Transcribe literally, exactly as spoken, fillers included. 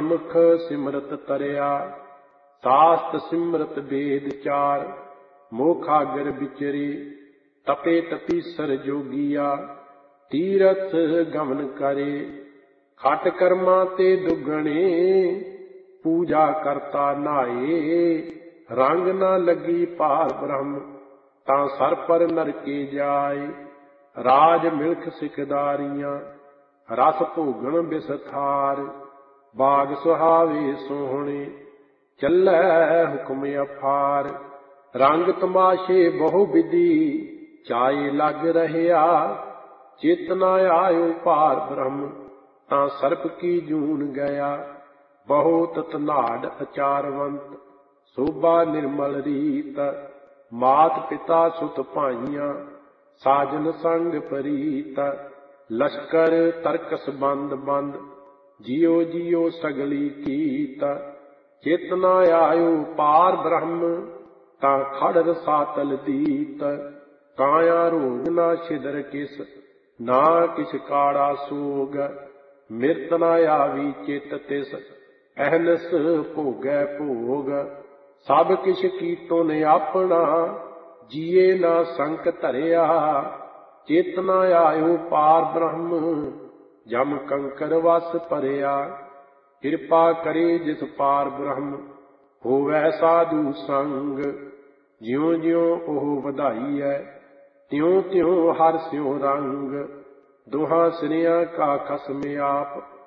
ਸਨਮੁਖ ਸਿਮਰਤ ਤਰਿਆ, ਸਾਸਤ ਸਿਮਰਤ ਵੇਦ ਚਾਰ। ਮੋਖਾਗਰ ਵਿਚਰੀ ਤਪੇ ਤਪੀਸਰ ਜੋਗੀਆ, ਤੀਰਥ ਗਮਨ ਕਰੇ। ਖਟ ਕਰਮਾਂ ਤੇ ਦੁਗਣੇ, ਪੂਜਾ ਕਰਤਾ ਨਾਏ। ਰੰਗ ਨਾ ਲੱਗੀ ਭਾਰ ਬ੍ਰਹਮ, ਤਾਂ ਸਰ ਪਰ ਨਰਕੇ ਜਾਏ। ਰਾਜ ਮਿਲਖ ਸਿਕਦਾਰੀਆਂ, ਰਸ ਭੋਗਣ ਬਿਸਥਾਰ। ਬਾਗ ਸੁਹਾਵੇ ਸੋਹਣੇ, ਚੱਲੈ ਹੁਕਮ ਅਫਾਰ। ਰੰਗ ਤਮਾਸ਼ੇ ਬਹੁ ਵਿਧੀ, ਚਾਏ ਲੱਗ ਰਹਿਆ। ਚਿਤ ਨਾ ਆਇਓ ਭਾਰ ਬ੍ਰਹਮ, ਤਾਂ ਸਰਪ ਕੀ ਜੂਨ ਗਿਆ। ਬਹੁਤ ਧਨਾਢ ਅਚਾਰਵੰਤ, ਸੋਭਾ ਨਿਰਮਲ ਰੀਤ। ਮਾਤ ਪਿਤਾ ਸੁਤ ਭਾਈਆਂ, ਸਾਜਨ ਸੰਗ ਪ੍ਰੀਤ। ਲਸ਼ਕਰ ਤਰਕਸ ਬੰਦ ਬੰਦ, ਜਿਉ ਜਿਉ ਸਗਲੀ ਕੀਤ। ਚਿਤ ਨਾ ਆਇਓ ਪਾਰ ਬ੍ਰਹਮ, ਤਾਂ ਖੜ ਰਸਾਤਲ ਦੀਤ। ਕਾਇਆ ਰੋਗ ਨਾ ਛਿਦਰ ਕਿਸ, ਨਾ ਕਿਛ ਕਾੜਾ ਸੋਗ। ਮਿਰਤ ਨਾ ਆਵੀ ਚਿਤ ਤਿਸ, ਅਹਨਸ ਭੋਗੈ ਭੋਗ। ਸਭ ਕਿਛ ਕੀਤੋ ਨੇ ਆਪਣਾ, ਜੀਏ ਨਾ ਸੰਕ ਧਰਿਆ। ਚਿਤ ਨਾ ਆਇਓ ਪਾਰ ਬ੍ਰਹਮ, ਜਮ ਕੰਕਰ ਵਸ ਭਰਿਆ। ਕਿਰਪਾ ਕਰੇ ਜਿਸ ਪਾਰ ਬ੍ਰਹਮ, ਹੋਵੈ ਸਾਧੂ ਸੰਗ। ਜਿਉ ਜਿਉ ਉਹ ਵਧਾਈਐ, ਤਿਉ ਤਿਉ ਹਰਿ ਸਿਉ ਰੰਗ। ਦੋਹਾਂ ਸਿਰਿਆਂ ਕਾ ਖਸਮ ਆਪ,